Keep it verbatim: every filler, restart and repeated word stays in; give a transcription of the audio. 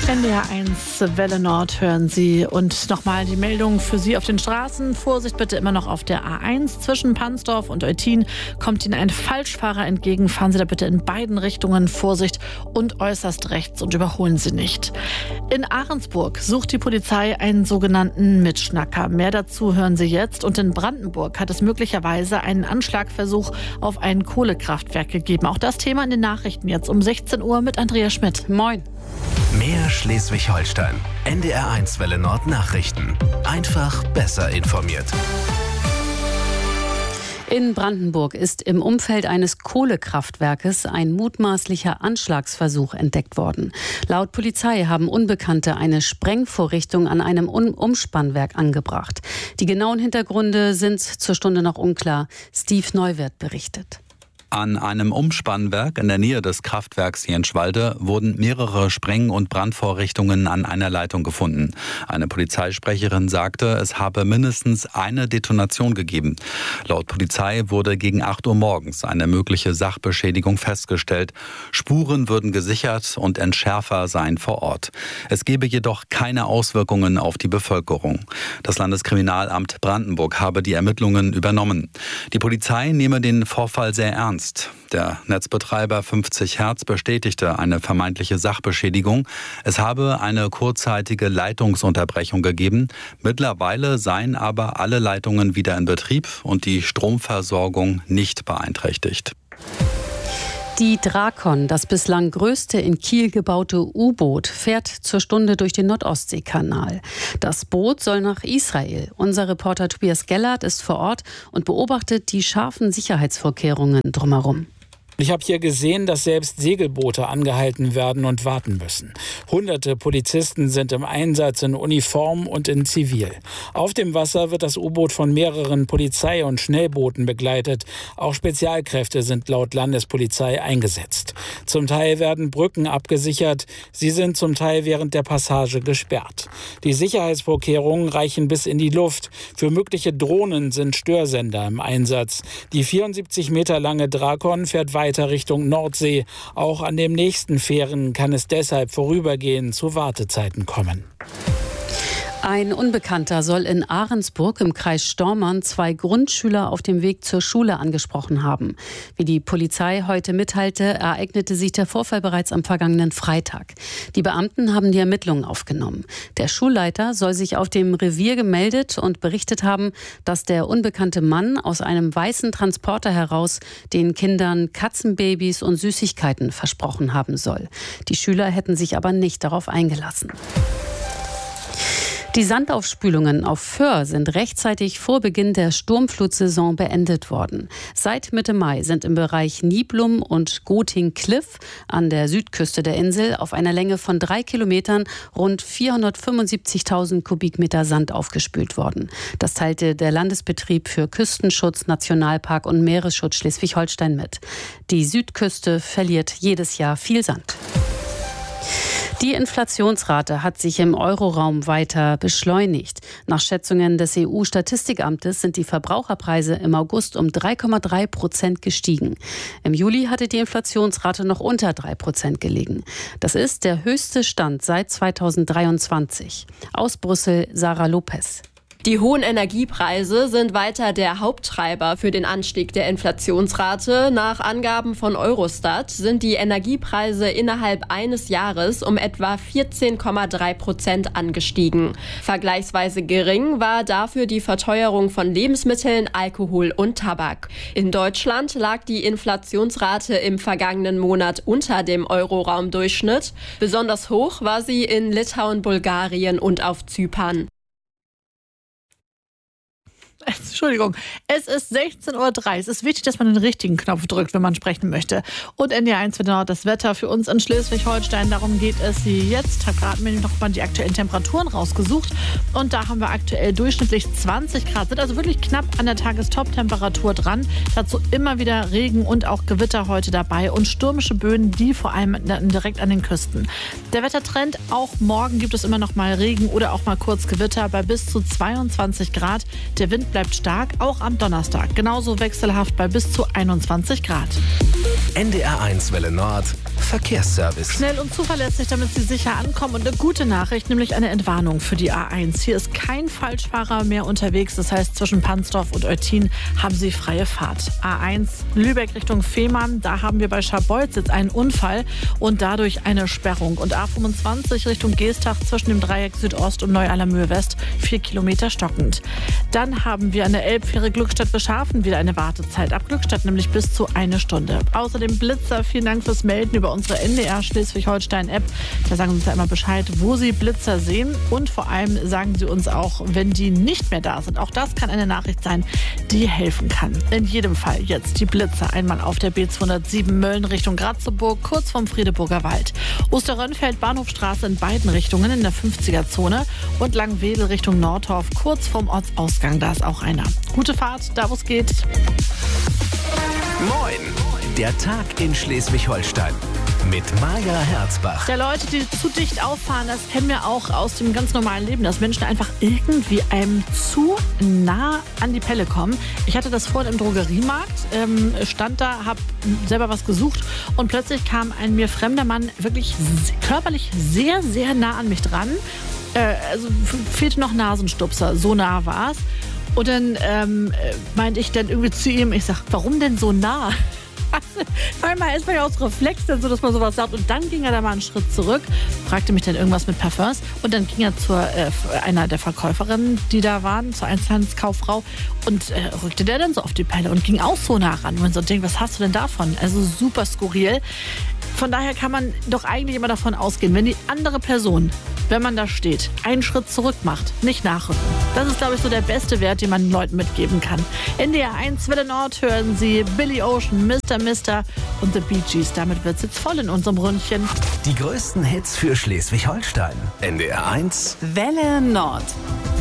N D R eins Welle Nord hören Sie. Und nochmal die Meldung für Sie auf den Straßen. Vorsicht bitte immer noch auf der A eins. Zwischen Pansdorf und Eutin kommt Ihnen ein Falschfahrer entgegen. Fahren Sie da bitte in beiden Richtungen. Vorsicht und äußerst rechts und überholen Sie nicht. In Ahrensburg sucht die Polizei einen sogenannten Mitschnacker. Mehr dazu hören Sie jetzt. Und in Brandenburg hat es möglicherweise einen Anschlagversuch auf ein Kohlekraftwerk gegeben. Auch das Thema in den Nachrichten jetzt um sechzehn Uhr mit Andrea Schmidt. Moin. Mehr Schleswig-Holstein. N D R eins Welle Nord Nachrichten. Einfach besser informiert. In Brandenburg ist im Umfeld eines Kohlekraftwerkes ein mutmaßlicher Anschlagsversuch entdeckt worden. Laut Polizei haben Unbekannte eine Sprengvorrichtung an einem Umspannwerk angebracht. Die genauen Hintergründe sind zur Stunde noch unklar. Steve Neuwirth berichtet. An einem Umspannwerk in der Nähe des Kraftwerks Jenschwalde wurden mehrere Spreng- und Brandvorrichtungen an einer Leitung gefunden. Eine Polizeisprecherin sagte, es habe mindestens eine Detonation gegeben. Laut Polizei wurde gegen acht Uhr morgens eine mögliche Sachbeschädigung festgestellt. Spuren würden gesichert und Entschärfer seien vor Ort. Es gebe jedoch keine Auswirkungen auf die Bevölkerung. Das Landeskriminalamt Brandenburg habe die Ermittlungen übernommen. Die Polizei nehme den Vorfall sehr ernst. Der Netzbetreiber fünfzig Hertz bestätigte eine vermeintliche Sachbeschädigung. Es habe eine kurzzeitige Leitungsunterbrechung gegeben. Mittlerweile seien aber alle Leitungen wieder in Betrieb und die Stromversorgung nicht beeinträchtigt. Die Drakon, das bislang größte in Kiel gebaute U-Boot, fährt zur Stunde durch den Nordostseekanal. Das Boot soll nach Israel. Unser Reporter Tobias Gellert ist vor Ort und beobachtet die scharfen Sicherheitsvorkehrungen drumherum. Ich habe hier gesehen, dass selbst Segelboote angehalten werden und warten müssen. Hunderte Polizisten sind im Einsatz in Uniform und in Zivil. Auf dem Wasser wird das U-Boot von mehreren Polizei- und Schnellbooten begleitet. Auch Spezialkräfte sind laut Landespolizei eingesetzt. Zum Teil werden Brücken abgesichert. Sie sind zum Teil während der Passage gesperrt. Die Sicherheitsvorkehrungen reichen bis in die Luft. Für mögliche Drohnen sind Störsender im Einsatz. Die vierundsiebzig Meter lange Drakon fährt weiter weiter Richtung Nordsee. Auch an dem nächsten Fähren kann es deshalb vorübergehend zu Wartezeiten kommen. Ein Unbekannter soll in Ahrensburg im Kreis Stormarn zwei Grundschüler auf dem Weg zur Schule angesprochen haben. Wie die Polizei heute mitteilte, ereignete sich der Vorfall bereits am vergangenen Freitag. Die Beamten haben die Ermittlungen aufgenommen. Der Schulleiter soll sich auf dem Revier gemeldet und berichtet haben, dass der unbekannte Mann aus einem weißen Transporter heraus den Kindern Katzenbabys und Süßigkeiten versprochen haben soll. Die Schüler hätten sich aber nicht darauf eingelassen. Die Sandaufspülungen auf Föhr sind rechtzeitig vor Beginn der Sturmflutsaison beendet worden. Seit Mitte Mai sind im Bereich Niblum und Goting-Kliff an der Südküste der Insel auf einer Länge von drei Kilometern rund vierhundertfünfundsiebzigtausend Kubikmeter Sand aufgespült worden. Das teilte der Landesbetrieb für Küstenschutz, Nationalpark und Meeresschutz Schleswig-Holstein mit. Die Südküste verliert jedes Jahr viel Sand. Die Inflationsrate hat sich im Euroraum weiter beschleunigt. Nach Schätzungen des E U-Statistikamtes sind die Verbraucherpreise im August um drei Komma drei Prozent gestiegen. Im Juli hatte die Inflationsrate noch unter drei Prozent gelegen. Das ist der höchste Stand seit zweitausenddreiundzwanzig. Aus Brüssel, Sarah Lopez. Die hohen Energiepreise sind weiter der Haupttreiber für den Anstieg der Inflationsrate. Nach Angaben von Eurostat sind die Energiepreise innerhalb eines Jahres um etwa vierzehn Komma drei Prozent angestiegen. Vergleichsweise gering war dafür die Verteuerung von Lebensmitteln, Alkohol und Tabak. In Deutschland lag die Inflationsrate im vergangenen Monat unter dem Euroraumdurchschnitt. Besonders hoch war sie in Litauen, Bulgarien und auf Zypern. Entschuldigung, es ist sechzehn Uhr drei. Es ist wichtig, dass man den richtigen Knopf drückt, wenn man sprechen möchte. Und N D R eins wird noch das Wetter für uns in Schleswig-Holstein. Darum geht es jetzt. Ich habe gerade mir noch mal die aktuellen Temperaturen rausgesucht. Und da haben wir aktuell durchschnittlich zwanzig Grad. Sind also wirklich knapp an der Tagestop-Temperatur dran. Dazu immer wieder Regen und auch Gewitter heute dabei. Und stürmische Böen, die vor allem direkt an den Küsten. Der Wettertrend, auch morgen gibt es immer noch mal Regen oder auch mal kurz Gewitter bei bis zu zweiundzwanzig Grad. Der Wind bleibt stark, auch am Donnerstag. Genauso wechselhaft bei bis zu einundzwanzig Grad. N D R eins Welle Nord Verkehrsservice. Schnell und zuverlässig, damit Sie sicher ankommen. Und eine gute Nachricht, nämlich eine Entwarnung für die A eins. Hier ist kein Falschfahrer mehr unterwegs. Das heißt, zwischen Pansdorf und Eutin haben Sie freie Fahrt. A eins Lübeck Richtung Fehmarn, da haben wir bei Scharbeutz jetzt einen Unfall und dadurch eine Sperrung. Und A fünfundzwanzig Richtung Geestach zwischen dem Dreieck Südost und Neu-Allermühe West, vier Kilometer stockend. Dann haben wir an der Elbfähre Glückstadt-Beschafen wieder eine Wartezeit. Ab Glückstadt nämlich bis zu eine Stunde. Außerdem Blitzer, vielen Dank fürs Melden über unsere N D R Schleswig-Holstein-App. Da sagen Sie uns ja immer Bescheid, wo Sie Blitzer sehen. Und vor allem sagen Sie uns auch, wenn die nicht mehr da sind. Auch das kann eine Nachricht sein, die helfen kann. In jedem Fall jetzt die Blitzer. Einmal auf der B zweihundertsieben Mölln Richtung Ratzeburg, kurz vom Friedeburger Wald. Osterrönfeld, Bahnhofstraße in beiden Richtungen in der fünfziger-Zone. Und Langwedel Richtung Nordorf, kurz vom Ortsausgang. Da ist auch einer. Gute Fahrt, da wo es geht. Moin! Der Tag in Schleswig-Holstein mit Maja Herzbach. Ja, Leute, die zu dicht auffahren, das kennen wir auch aus dem ganz normalen Leben, dass Menschen einfach irgendwie einem zu nah an die Pelle kommen. Ich hatte das vorhin im Drogeriemarkt, ähm, stand da, habe selber was gesucht und plötzlich kam ein mir fremder Mann wirklich körperlich sehr, sehr nah an mich dran. Äh, also fehlte noch Nasenstupser, so nah war es. Und dann ähm, meinte ich dann irgendwie zu ihm, ich sag, warum denn so nah? Manchmal ist man ja aus Reflex dann so, dass man sowas sagt. Und dann ging er da mal einen Schritt zurück, fragte mich dann irgendwas mit Parfums. Und dann ging er zu äh, einer der Verkäuferinnen, die da waren, zur Einzelhandelskauffrau. Und äh, rückte der dann so auf die Pelle und ging auch so nah ran. Und man so denkt, was hast du denn davon? Also super skurril. Von daher kann man doch eigentlich immer davon ausgehen, wenn die andere Person, wenn man da steht, einen Schritt zurück macht, nicht nachrücken. Das ist, glaube ich, so der beste Wert, den man den Leuten mitgeben kann. N D R eins Welle Nord hören Sie Billy Ocean, Mister Mister und The Bee Gees. Damit wird es jetzt voll in unserem Ründchen. Die größten Hits für Schleswig-Holstein. N D R eins Welle Nord.